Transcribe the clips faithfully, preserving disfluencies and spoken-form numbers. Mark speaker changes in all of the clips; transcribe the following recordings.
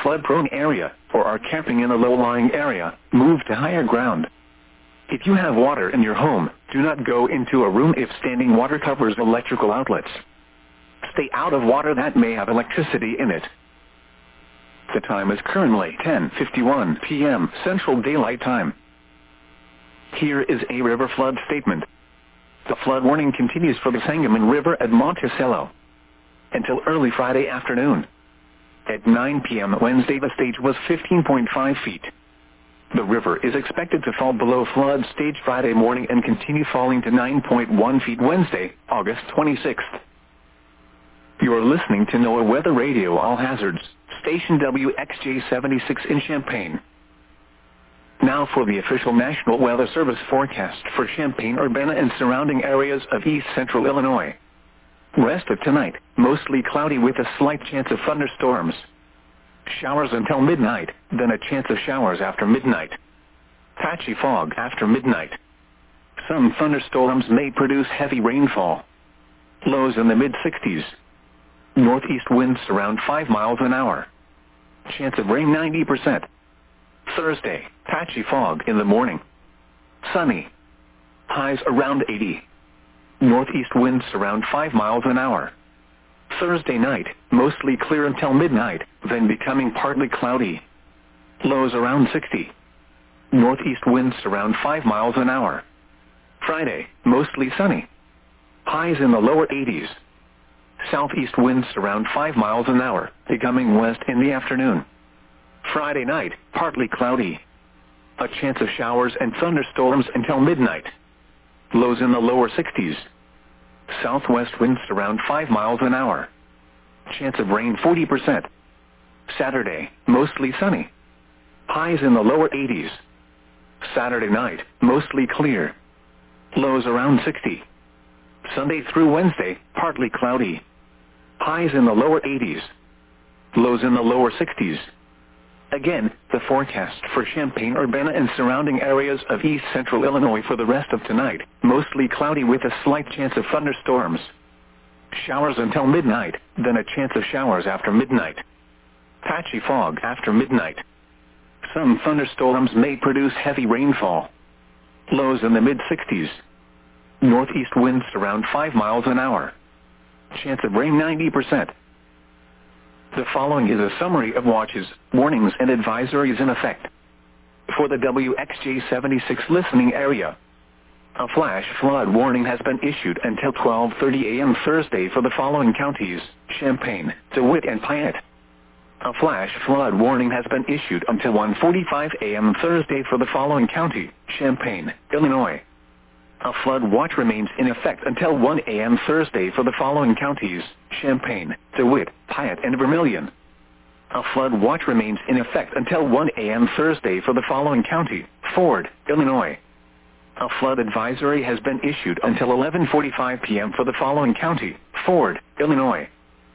Speaker 1: flood-prone area or are camping in a low-lying area, move to higher ground. If you have water in your home, do not go into a room if standing water covers electrical outlets. Stay out of water that may have electricity in it. The time is currently ten fifty-one p m Central Daylight Time. Here is a river flood statement. The flood warning continues for the Sangamon River at Monticello until early Friday afternoon. At nine p m Wednesday, the stage was fifteen point five feet. The river is expected to fall below flood stage Friday morning and continue falling to nine point one feet Wednesday, August twenty-sixth. You are listening to NOAA Weather Radio All Hazards, station W X J seventy-six in Champaign. Now for the official National Weather Service forecast for Champaign-Urbana and surrounding areas of east central Illinois. Rest of tonight, mostly cloudy with a slight chance of thunderstorms. Showers until midnight, then a chance of showers after midnight. Patchy fog after midnight. Some thunderstorms may produce heavy rainfall. Lows in the mid sixties. Northeast winds around five miles an hour. Chance of rain ninety percent. Thursday, patchy fog in the morning. Sunny. Highs around eighty. Northeast winds around five miles an hour. Thursday night, mostly clear until midnight, then becoming partly cloudy. Lows around sixty. Northeast winds around five miles an hour. Friday, mostly sunny. Highs in the lower eighties. Southeast winds around five miles an hour, becoming west in the afternoon. Friday night, partly cloudy. A chance of showers and thunderstorms until midnight. Lows in the lower sixties. Southwest winds around five miles an hour. Chance of rain forty percent. Saturday, mostly sunny. Highs in the lower eighties. Saturday night, mostly clear. Lows around sixty. Sunday through Wednesday, partly cloudy. Highs in the lower eighties. Lows in the lower sixties. Again, the forecast for Champaign-Urbana and surrounding areas of east central Illinois for the rest of tonight, mostly cloudy with a slight chance of thunderstorms. Showers until midnight, then a chance of showers after midnight. Patchy fog after midnight. Some thunderstorms may produce heavy rainfall. Lows in the mid sixties. Northeast winds around five miles an hour. Chance of rain ninety percent. The following is a summary of watches, warnings and advisories in effect. For the W X J seventy-six listening area, a flash flood warning has been issued until twelve thirty a m Thursday for the following counties: Champaign, DeWitt and Piatt. A flash flood warning has been issued until one forty-five a m Thursday for the following county: Champaign, Illinois. A flood watch remains in effect until one a m Thursday for the following counties: Champaign, DeWitt, Piatt and Vermilion. A flood watch remains in effect until one a m Thursday for the following county: Ford, Illinois. A flood advisory has been issued until eleven forty-five p m for the following county: Ford, Illinois.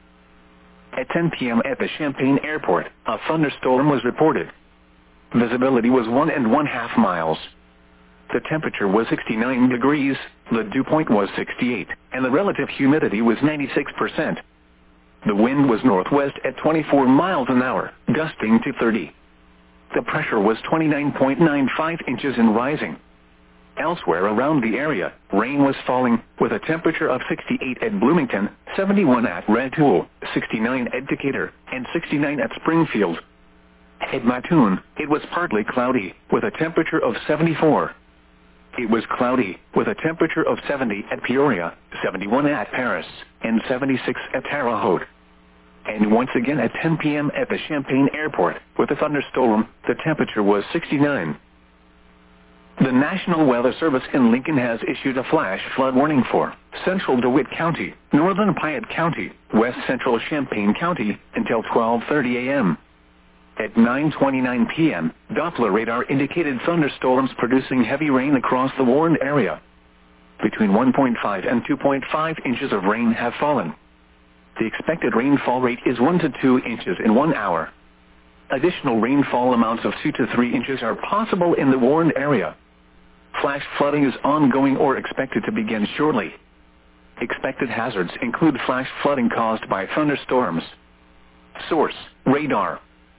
Speaker 1: At ten p m at the Champaign Airport, a thunderstorm was reported. Visibility was one and one half miles. The temperature was sixty-nine degrees, the dew point was sixty-eight, and the relative humidity was ninety-six percent. The wind was northwest at twenty-four miles an hour, gusting to thirty. The pressure was twenty-nine point nine five inches and rising. Elsewhere around the area, rain was falling, with a temperature of sixty-eight at Bloomington, seventy-one at Red Hool, sixty-nine at Decatur, and sixty-nine at Springfield. At Mattoon, it was partly cloudy, with a temperature of seventy-four. It was cloudy, with a temperature of seventy at Peoria, seventy-one at Paris, and seventy-six at Terre Haute. And once again at ten p m at the Champaign Airport, with a thunderstorm, the temperature was sixty-nine. The National Weather Service in Lincoln has issued a flash flood warning for central DeWitt County, northern Piatt County, west central Champaign County, until twelve thirty a m At nine twenty-nine p m, Doppler radar indicated thunderstorms producing heavy rain across the warned area. Between one point five and two point five inches of rain have fallen. The expected rainfall rate is one to two inches in one hour. Additional rainfall amounts of two to three inches are possible in the warned area. Flash flooding is ongoing or expected to begin shortly. Expected hazards include flash flooding caused by thunderstorms. Source: radar.